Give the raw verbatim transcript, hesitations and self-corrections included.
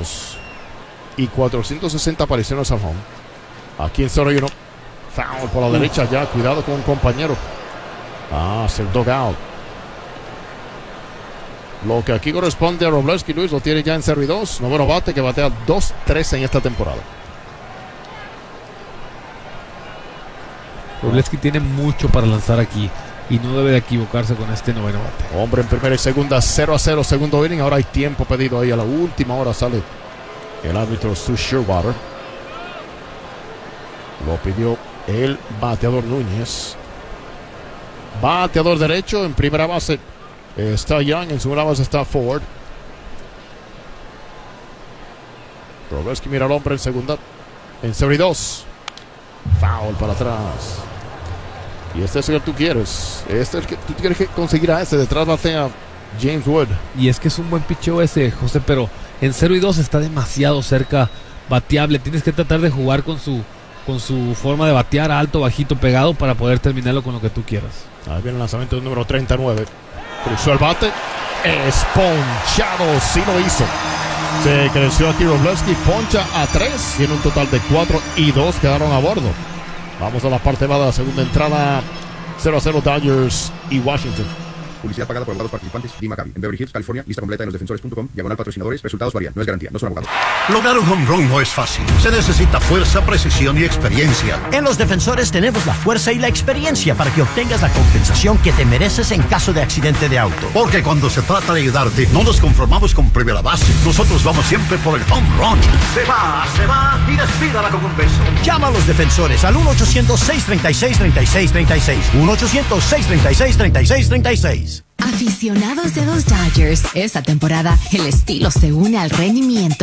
años y cuatrocientas sesenta apariciones al home. Aquí en cero uno. Foul por la uh. derecha ya. Cuidado con un compañero. Ah, es el dugout. Lo que aquí corresponde a Wroblewski, Luis, lo tiene ya en cero y dos. Noveno bate que batea dos tres en esta temporada. Wroblewski tiene mucho para lanzar aquí y no debe de equivocarse con este noveno bate. Hombre en primera y segunda, cero a cero, segundo inning. Ahora hay tiempo pedido ahí. A la última hora sale el árbitro Stu Sherwater. Lo pidió el bateador Núñez. Bateador derecho en primera base está Young, en segunda base está Ford. Wroblewski mira al hombre en segunda. En cero y dos. Foul para atrás. Y este es el que tú quieres. Este es el que tú quieres conseguir a ese. Detrás batea James Wood. Y es que es un buen picheo ese, José, pero en cero y dos está demasiado cerca bateable. Tienes que tratar de jugar con su con su forma de batear alto, bajito, pegado para poder terminarlo con lo que tú quieras. Ahí viene el lanzamiento del número treinta y nueve. Cruzó el bate. Esponchado. Sí lo hizo. Se creció aquí Wroblewski. Poncha a tres. Tiene un total de cuatro y dos quedaron a bordo. Vamos a la parte baja de la segunda entrada. cero a cero Dodgers y Washington. Publicidad pagada por abogados participantes. D. Maccabi, en Beverly Hills, California. Lista completa en los defensores punto com. Diagonal patrocinadores. Resultados varían. No es garantía. No son abogados. Lograr un home run no es fácil. Se necesita fuerza, precisión y experiencia. En Los Defensores tenemos la fuerza y la experiencia para que obtengas la compensación que te mereces en caso de accidente de auto. Porque cuando se trata de ayudarte, no nos conformamos con primera base. Nosotros vamos siempre por el home run. Se va, se va y despídala con un beso. Llama a Los Defensores al uno ochocientos, seis treinta y seis, treinta y seis treinta y seis. uno ochocientos, seis treinta y seis, treinta y seis treinta y seis. Aficionados de los Dodgers, esta temporada el estilo se une al rendimiento.